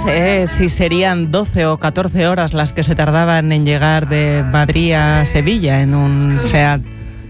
sé si serían 12 o 14 horas las que se tardaban en llegar de Madrid a Sevilla en un SEAT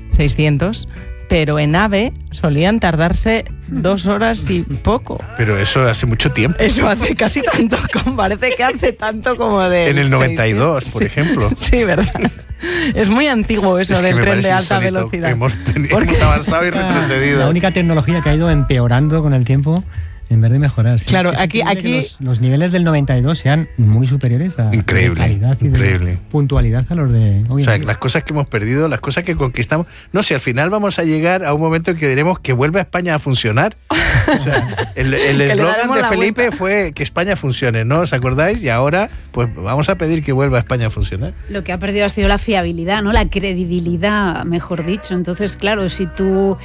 600, pero en AVE solían tardarse 2 horas y poco. Pero eso hace mucho tiempo. Eso hace casi tanto, parece que hace tanto como de... En el 92, 600. Por ejemplo. Sí, ¿verdad? Es muy antiguo eso del tren de alta velocidad. Hemos avanzado y retrocedido. La única tecnología que ha ido empeorando con el tiempo en vez de mejorar. Sí. Claro, aquí los niveles del 92 sean muy superiores a calidad y de puntualidad a los de hoy. O sea, las cosas que hemos perdido, las cosas que conquistamos. No sé, al final vamos a llegar a un momento en que diremos que vuelve a España a funcionar. O sea, el eslogan de Felipe fue que España funcione, ¿no? ¿Os acordáis? Y ahora, pues vamos a pedir que vuelva a España a funcionar. Lo que ha perdido ha sido la fiabilidad, ¿no? La credibilidad, mejor dicho. Entonces, claro, si tú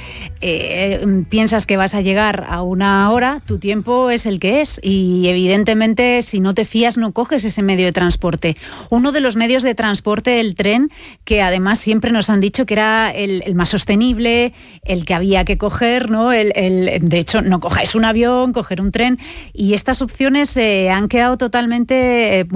piensas que vas a llegar a una hora, tu tiempo es el que es, y evidentemente si no te fías no coges ese medio de transporte. Uno de los medios de transporte, el tren, que además siempre nos han dicho que era el más sostenible, el que había que coger, ¿no? De hecho, no cojáis un avión, coger un tren, y estas opciones han quedado totalmente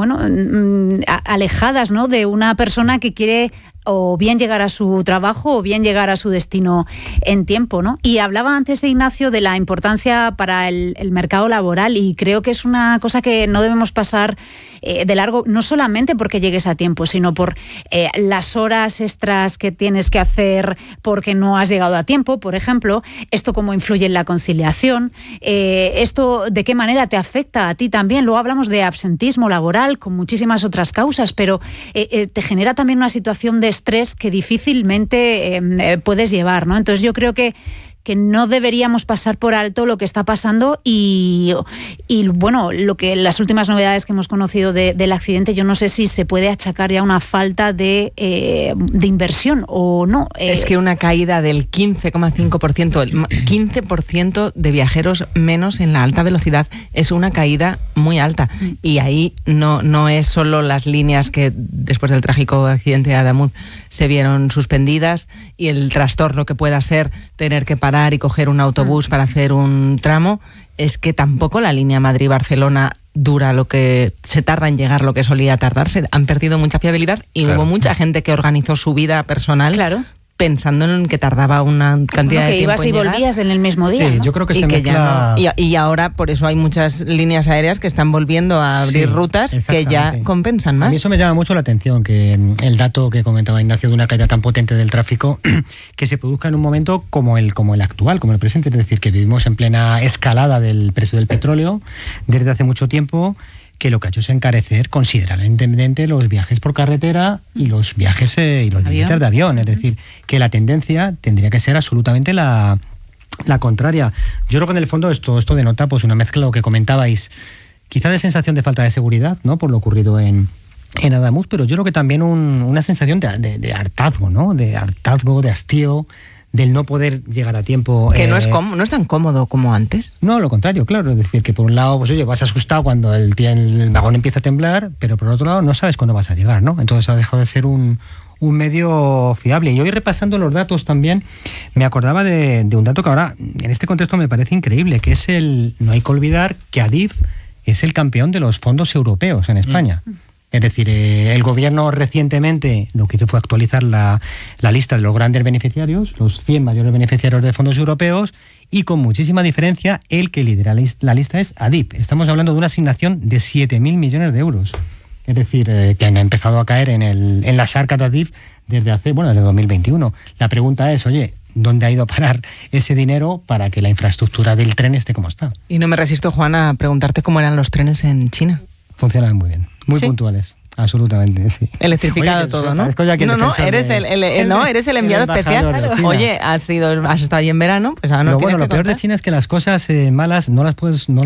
alejadas, ¿no? De una persona que quiere o bien llegar a su trabajo o bien llegar a su destino en tiempo, ¿no? Y hablaba antes de Ignacio de la importancia para el mercado laboral, y creo que es una cosa que no debemos pasar de largo, no solamente porque llegues a tiempo, sino por las horas extras que tienes que hacer porque no has llegado a tiempo, por ejemplo. Esto cómo influye en la conciliación, esto de qué manera te afecta a ti también. Luego hablamos de absentismo laboral con muchísimas otras causas, pero te genera también una situación de estrés que difícilmente puedes llevar, ¿no? Entonces yo creo que no deberíamos pasar por alto lo que está pasando y bueno, las últimas novedades que hemos conocido del accidente, yo no sé si se puede achacar ya una falta de inversión o no. Es que una caída del 15,5%, el 15% de viajeros menos en la alta velocidad es una caída muy alta, y ahí no es solo las líneas que después del trágico accidente de Adamuz se vieron suspendidas y el trastorno que pueda ser tener que parar y coger un autobús para hacer un tramo, es que tampoco la línea Madrid-Barcelona dura lo que se tarda en llegar, lo que solía tardarse. Han perdido mucha fiabilidad y hubo mucha gente que organizó su vida personal pensando en que tardaba una cantidad de tiempo ibas y volvías en el mismo día, sí, ¿no? Yo creo que se mezcla... y ahora por eso hay muchas líneas aéreas que están volviendo a abrir rutas que ya compensan más. A mí eso me llama mucho la atención, que el dato que comentaba Ignacio de una caída tan potente del tráfico que se produzca en un momento como el actual, como el presente, es decir, que vivimos en plena escalada del precio del petróleo desde hace mucho tiempo, que lo que ha hecho es encarecer considerablemente los viajes por carretera y los viajes y los billetes de avión. Es decir, que la tendencia tendría que ser absolutamente la contraria. Yo creo que en el fondo esto denota pues una mezcla, lo que comentabais, quizá de sensación de falta de seguridad, ¿no? Por lo ocurrido en Adamuz, pero yo creo que también una sensación de hartazgo, ¿no? De hartazgo, de hastío, del no poder llegar a tiempo. Que no es tan cómodo como antes. No, lo contrario, claro. Es decir, que por un lado, pues oye, vas asustado cuando el vagón empieza a temblar, pero por otro lado no sabes cuándo vas a llegar, ¿no? Entonces ha dejado de ser un medio fiable. Y hoy, repasando los datos también, me acordaba de un dato que ahora, en este contexto, me parece increíble, que es no hay que olvidar que Adif es el campeón de los fondos europeos en España. Es decir, el gobierno recientemente lo que hizo fue actualizar la lista de los grandes beneficiarios, los 100 mayores beneficiarios de fondos europeos, y con muchísima diferencia el que lidera la lista es Adif. Estamos hablando de una asignación de 7.000 millones de euros. Es decir, que han empezado a caer en las arcas de Adif desde 2021. La pregunta es, oye, ¿dónde ha ido a parar ese dinero para que la infraestructura del tren esté como está? Y no me resisto, Juan, a preguntarte cómo eran los trenes en China. Funcionan muy bien, muy puntuales. Absolutamente, sí. Electrificado. Oye, todo, ¿no? Eres el enviado especial. Oye, has estado allí en verano, pues ahora no tienes que lo peor de China es que las cosas malas no las puedes